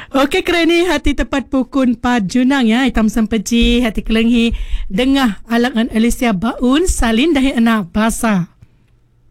Okey, kerana hati tepat pukul 4 Junang ya. Hitam sempeci hati kelenghi dengah alangan Alicia Baun salin dahi anak basa.